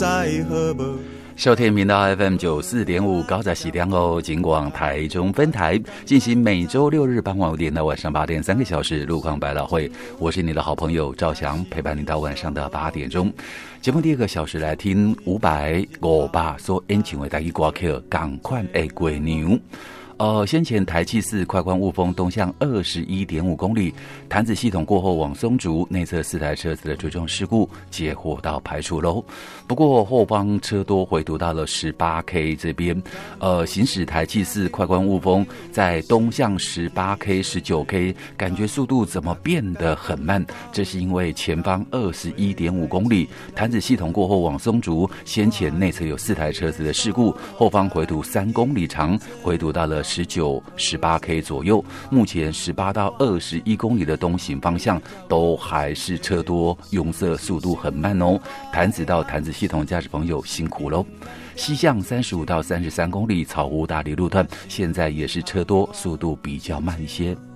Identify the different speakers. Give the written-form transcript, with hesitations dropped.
Speaker 1: 收听频道 FM94.5 高在喜良哦，警广台中分台进行每周六日傍晚5点到晚上8点3个小时路况百老汇，我是你的好朋友赵翔，陪伴你到晚上的8点钟。节目第二个小时来听500所演唱的台语歌曲，赶快的过牛。先前台七四快关雾峰东向21.5公里，潭子系统过后往松竹内侧4台车子的追撞事故结果到排除喽。不过后方车多回堵到了18K 这边，行驶台七四快关雾峰在东向18K、19K， 感觉速度怎么变得很慢？这是因为前方21.5公里，潭子系统过后往松竹，先前内侧有4台车子的事故，后方回堵3公里长，回堵到了19、18K 左右，目前18到21公里的东行方向都还是车多拥塞，速度很慢哦。潭子到潭子系统驾驶朋友辛苦喽。西向35到33公里草湖大理路段现在也是车多，速度比较慢一些。